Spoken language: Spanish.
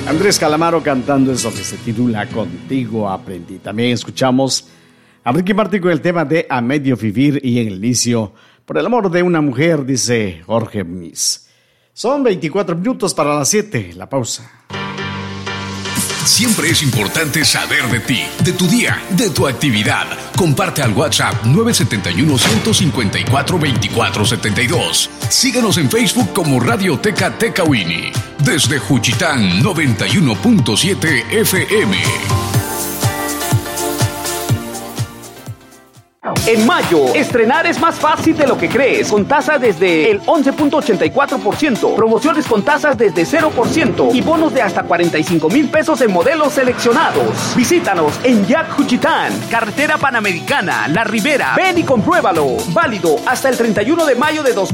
Andrés Calamaro cantando eso que se titula Contigo Aprendí. También escuchamos a Ricky Martin con el tema de A Medio Vivir y en el inicio Por el amor de una mujer, dice Jorge Muniz. Son 24 minutos para las 7, la pausa. Siempre es importante saber de ti, de tu día, de tu actividad. Comparte al WhatsApp 971-154-2472. Síguenos en Facebook como Radioteca Tecawini. Desde Juchitán, 91.7 FM. En mayo, estrenar es más fácil de lo que crees, con tasas desde el 11.84%, promociones con tasas desde 0% y bonos de hasta 45,000 pesos en modelos seleccionados. Visítanos en Yac Juchitán, Carretera Panamericana, La Ribera. Ven y compruébalo. Válido hasta el 31 de mayo de 2020.